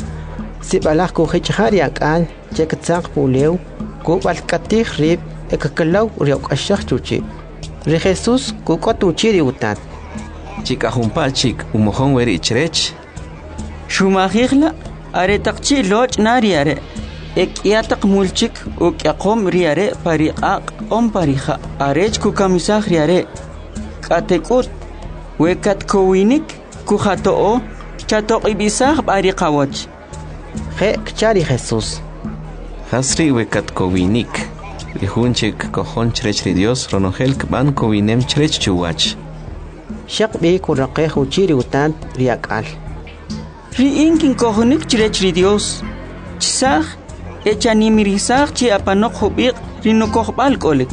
Sibalak ku hichhari akal, chekatsak puleu, ku balkatih rib, ekakalaw riok ashak chuchi. Ri Jesus ku kotuchi riutat. Chika humpal chik umohon weri chrech. Shumahigla. Aretakchi loch nariare ekyataq mulchik ukyaqom riare pariqaq parija arech ku kamisaj riare katekut wekat kowinik ku hatoo chatoq ibisaj bariqawach je kchari Jesus hasri wekat kowinik rihunchik kohon chrech ri Dios ronogel kban kowinem chrech chuwach shaqbi ku raqej uchiri utant riakal Riin kin kohonik chirechri Dios. Chisaj, echanimirizaj chi apanok hubiq rinukohbal kolik.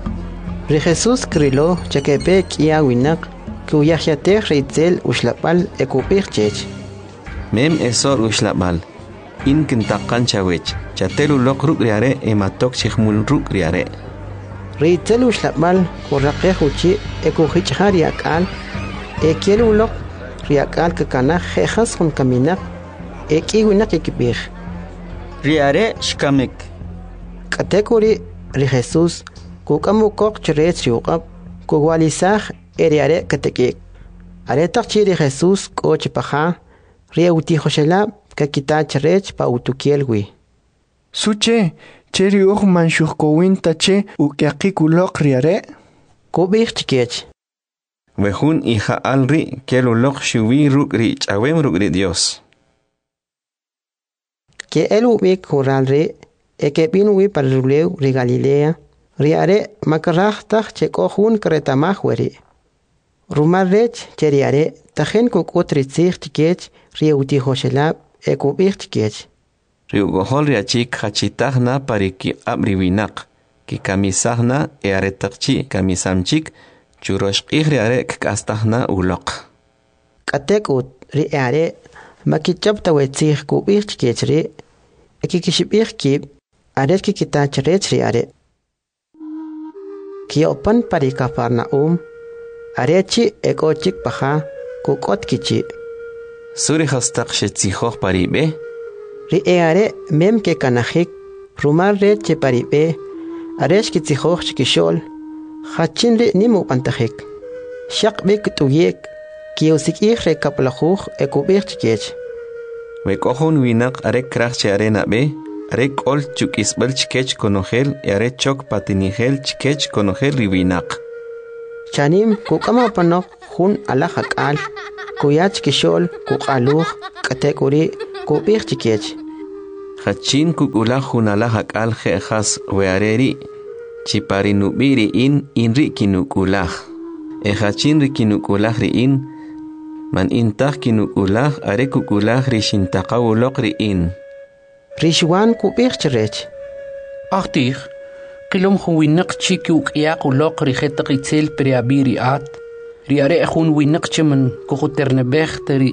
Ri Jesus krilo chakepe kia winak kuyahyate reitzel ushlapal ekupik chech. Mem esor ushlapal. In kintaqan chawech. Chatelu lok ruk riare ematok chihmul ruk riare. Reitzel ushlapal kurraqe huchi ekuhichhari akal ekielu lok riakal kakana jejas hun kaminak ekiwinak ekibir riare shkamek katekuri ri Jesus kukamukok chrech riuqab kuwalisaj eriare katekik aretaqchi ri Jesus kochpaja rieuti joshela kakita chrech pa utukielwi suche cheri uj manshukowin tache ukyaqikulok riare kubir chikech Wehun hija alri kelo lok shuwi rukri chawem rukri Dios. Que el ubik kuralri eke binui paruleu ri Galilea riare makarachtak chekohun kretamahweri. Rumarrech cheriare tajen kukutritzich tikech rieuti hoshelab ekubik tikech. Riugohol riachik hachitahna pariki abriwinak ki kamisahna earetakchi kamisamchik Churosh igriare kastahna ulok. Katekut riare makichap tawetzih kubir chikechri ekikishibir kib aret kikitach rech riare. Kiopan parika Farnaum arechi ekochik paja kukot kichi. Suri hastak shetzihoh paribe. Riare mem ke kanahik rumar reche paribe aresh kitzihoh chikishol Hachinri nimu pantahik. Shakbik tuyek, kiosik ihre kaplahuj ekubir chikech. Wekohun winak arek krachche arena be, are kol chukisbel chikech konogel are chok patinigel chikech konogel riwinak. Chanim kukama panok hun alahakal kuyach kishol kukaluh katekuri kubir chikech. Hachin kukula hun alahakal jejas weareri chipari nubiri in rikinukulah. Hachin rikinukulah riin man intah kinukulah are kukulah rishintaqawulok riin. Rishwan kubir chirech. Achtig, kilom huwinak chiki ukyak ulok rihetak itzil periabiri at. Riare hun winak chimen kuhuternebech teri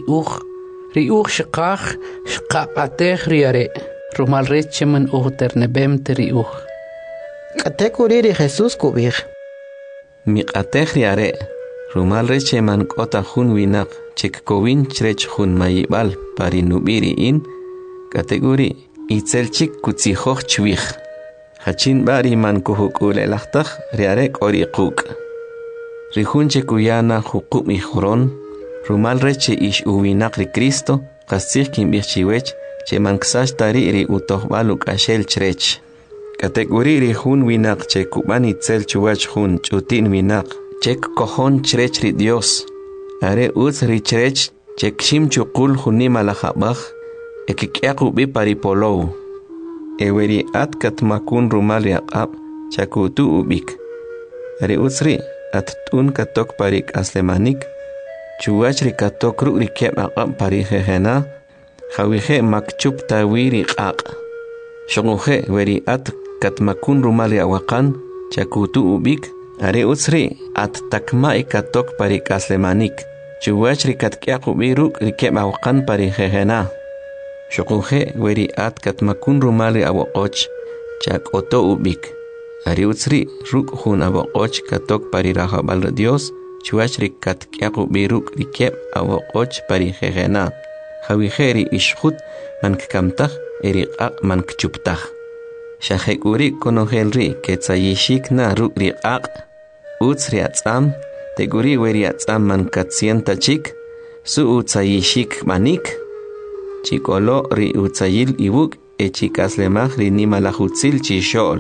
shikach shikapatech riare. Rumal red chimen uhuternebem teri Katekuri ri Jesus kubir. Miqatech riare. Rumal red chimen kota hun winak chik kowin chrech hun mayibal pari nubiri in. Kategori itzelchik kutsihoch chwich. Hachin bari man kuhukule lachtach riarek ori kuk. Rihunche kuyana hukuk mijuron. Rumal reche ish uwinak ri Cristo. Kasich kimbichiwech. Che man ksash tari ri utohbaluk ashel chrech. Kategori rihun winak che kuban itzel chuwach hun chutin winak. Chek kohon chrech ri Dios. Are uz ri chrech chek shim chukul hunima lahabach. Ekikyaku bi paripolou. Eweri at katmakun rumal yaqab chakutu ubik. Ari usri at tun katok parik aslemanik. Chuwachri katok ru rikep aqab parihehena. Hawihe makchup tawiri qaq. Shonguhe weri at katmakun rumal yaqakan chakutu ubik. Ari usri at takmai katok parik aslemanik. Chuwachri katkyaku bi ru rikep aqan parihehena. Shokuje weri at katmakun rumali abokoch chak oto ubik. Ari utsri ruk hun abokoch katok pari rahabal Dios chuachri katkyaku biruk rikep abokoch pari jejena. Hawiheri ishhut man kkamtach eri qaq man kchuptach. Shahekuri konohelri ketzayishik na ruk riqaq. Utsri atzam teguri weri atzam man katsienta chik su utzayishik manik. Chikolo ri utzayil ibuk e chikaslemach ri nimalahutzil chishol.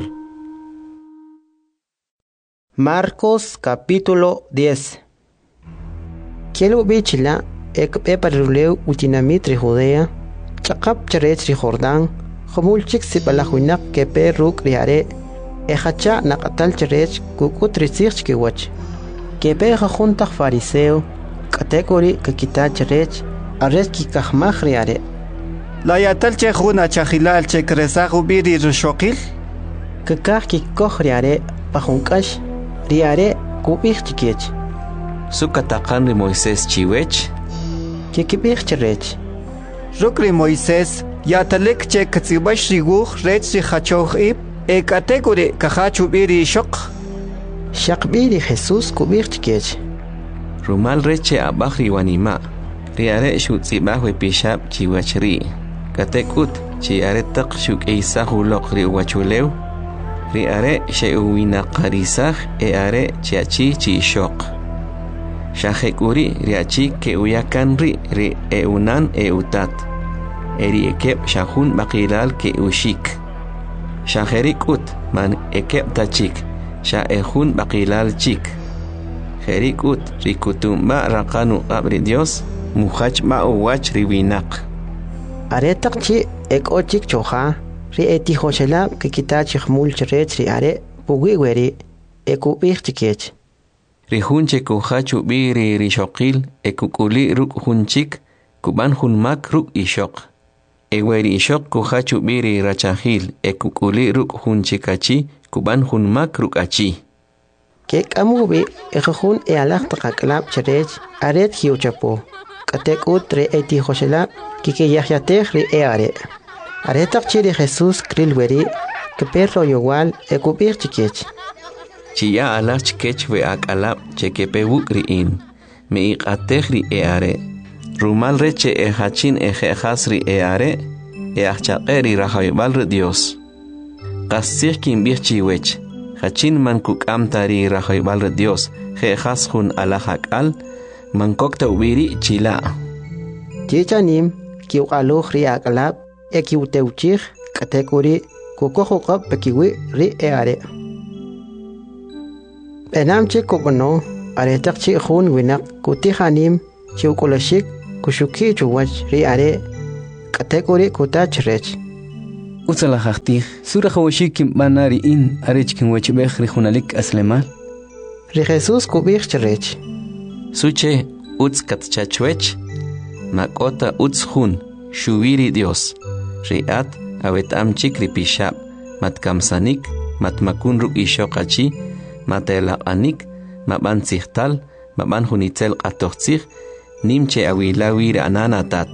Marcos capítulo 10. Kielu bichila ek paruleu utinamit ri Judea, chakap charech ri Jordán, homulchik sipalahuinak ke peruk riare, ehacha nakatal charech kukut rizich kiwach. Kepe jajuntak fariseo, kategori kakita charech, arres kikahmach riare. La yatal che juna chahilal che kresahu biri rushokil? Kakah kikoh riare pahunkash riare kubih chikech. Sukatakan ri Moisés chiwech? Kikibih chirech. Rukri Moisés yatalek che katsibash riguh rech ri hachoh ib e kategori kahachu biri shok? Shak biri Jesus kubih chikech. Rumal reche abah riwanima. Riare shutzibahu pishab chiwachri. Katekut chi are tak shuk eisahu lok ri wachuleu. Ri are she uwina qarisah e are chiachi chi shok. Shahekuri riachi ke uyakan ri e unan e utat. Eri ekep shahun bakilal ke ushik. Shaherikut man ekep tachik. Sha ehun bakilal chik. Herikut rikutumba rakanu abri Dios. Muhach ma uwach riwinak. Aretak chi ek ochik choha ri eti hoshela ke kita chihmul chrech ri are pugi weri ekubih chikech. Ri hunche kuhachu biri ri shokil ekukuli ruk hunchik kuban hunmak ruk ishok. Eweri ishok kuhachu biri rachahil ekukuli ruk hunchikachi kuban hunmak ruk achi. Kek amubi ekahun e alak takaklap chrech aret hiuchapo. Katek utre eti hoshela kike yahyatech ri eare. Aretak chiri Jesus krilweri que perro igual ekubir chikech. Chia ala chikech we akalap chekepe wukriin. Me iqatech ri eare. Rumal reche e hachin e jejas ri eare. E achaqeri rahaybal ri Dios. Qasich kimbir chiwech. Hachin man kukamtari rahaybal ri Dios. Jejas hun ala hakal. Mankokta ubiri chila. Chichanim kiuqaluh ri akalap ekiuteuchich katekuri kukoho qab pekiwi ri eare benam che kobono are takchi khun winak kuti khanim chukolashik kushuki chuwach ri are katekuri kutachrech utsala khakti sura khawashik banari in arech kin wachbekh ri khunalik aslemal ri Jesus kubikh chrech suche uts katchachwech makota uts khun shuwiri Dios riat awetam chikri pishab matkamsanik matmakun ruk ishoqachi matela anik maban sihtal maban hunitzel qatoqtsig nimche awilawir ananatat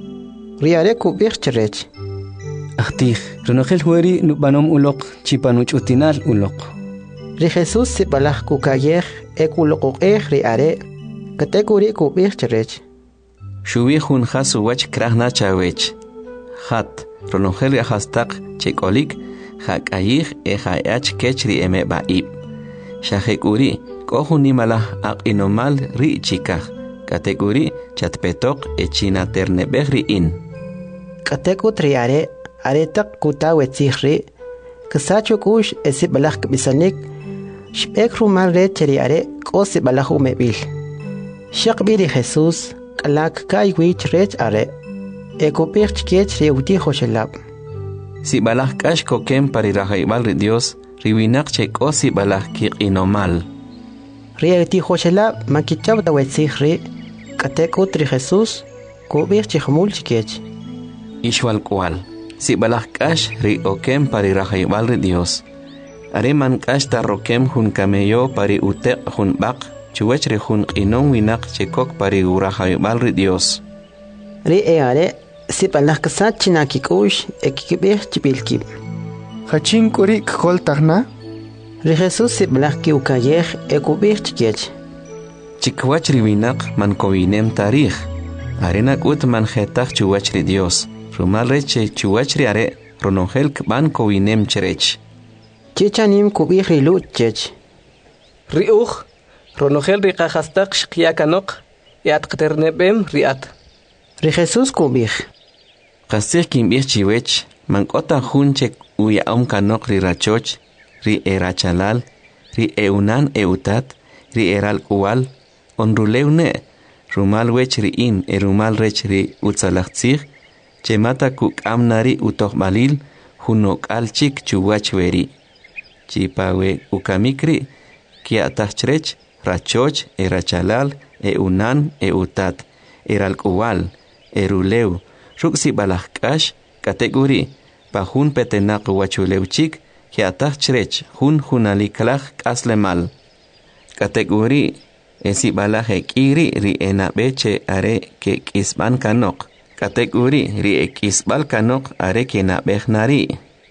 riare kubikh chrech akhtig renogel hueri nubanom uloq chipanuch utinal uloq ri Jesus sibalaj kukayer ekuloqoqej riare katekuri kubikh chrech shuwi hun khasu wach krahna chawech khat renogel hastaq chekolik khakayig ehayach kechri eme baib shahekuri kohuni malah aqinomal ri chikaj kategori chatpetok echina ternebegri in katekut riare aretak kutawetsihri kasachukush esibalaj bisanik shbek rumal re cheriare kosi balahu mebil shaqbiri Jesus kalak kaiwich rech are ekopich kech reuti hoshelab si balaj kash kokem parirahibal ri Dios riwinak che kosi balaj kiqinomal reuti hoshelab makichaw tawetsihri katekut ri Jesus kubich chihmul chikech ishwal kwal si balaj kash ri okem parirahibal ri Dios are man kash tarrokem hun kameyo pari uteq hun baq chuwech ri hun qinon winak chekok pari urahibal ri Dios ri eare si balaj kasat chinakikush ekibich chibilkib hachin kuri kol tagna ri Jesus si balaj kiukayej ekubich chikech chikwach ri winak man kowinem tarikh arena kut man khetaq chuwach ri Dios rumal reche chuwach ri are ronongel kban kowinem cherech chichanim kubich ri luchech riuj ronogel ri qahastaq shqiyakanok yat qternebem riat ri Jesus kubich qasir kimbich chiwech man kota hunchek uya kanok ri rachoch ri erachalal ri eunan eutat ri eral uwal onruleune rumal wech ri in erumal rech ri utzalachtzig chemata kukamnari utoqbalil hunok alchik chuwach weri chipawe ukamikri kiatachrech rachoch erachalal eunan eutat eral uwal eruleu ruksi balajkash kategori pahun petenaq wachuleuchik kiatachrech hunaliklaj kaslemal kategori esi balaje kiri ri enabeche are ke kisban kanok kategori ri ekisbal kanok are ke nabejnari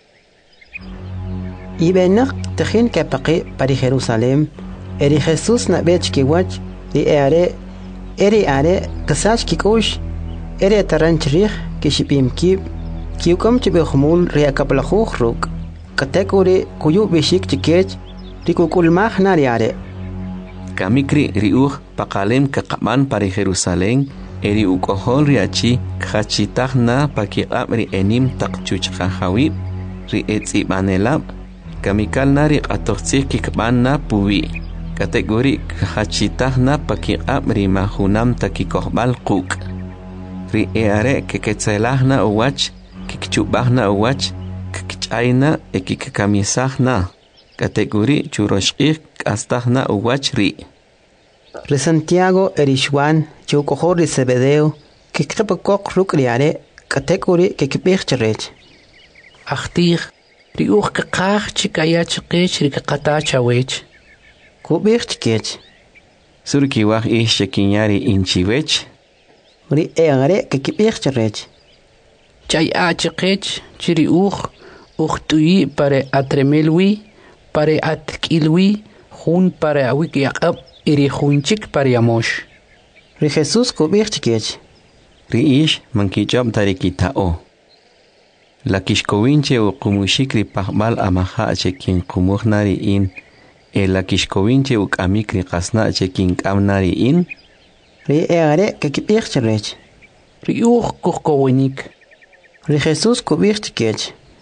ibenak tejin kapaqi pari Jerusalem eri Jesus nabech kiwach ri eri are kasach kikush eri taranchrig kishipimkib kiukom chibehmul ri akaplajuj ruk kategori kuyu bishik chikech ri kukulmaj nariare kamikri riuj paqalem kaqaban pari Jerusalén eri ukohol riachi khachitagna pakiqab ri enim taqchuchqahawi ri etzibanelab kamikal nari qatoqtsik kikbanna puwi kategori khachitagna pakiqab ri mahunam takikohbal quk ri eare keketzelahna uwach kikchubahna uwach kikchayna ekikamisahna kategori churoshqik astahna uwach ri Santiago erishwan chukohor ri Zebedeo kikqepakok rukriare kategori kikbich cherech akhtig riuj kaqaj chikaya chiqech ri qatachawech kubich chikech surki waj shekinyari inchiwech ri eare kikbich cherech chay chiqech chiriuj uhtui pare atremelwi pare atkilwi hun pare awik yaqab iri hunchik pare yamosh ri Jesus kubich chikech ri ish mankichab tarikitao la kishkowinche u qumushikri pahbal amaha chekin qumuhnari in la kishkowinche u kamikri qasna chekin kamnari in ri eare kikbich cherech riuj kuqkowinik ri Jesus kubich chikech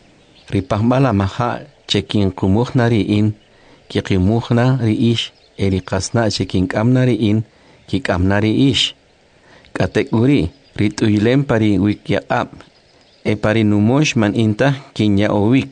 ripahmala maha chekin kumuhna riin kiqimuhna riish erikasna chekin kamna riin kikamna riish katekuri rituylen pari wikyaqab pari numosh man inta kinya owik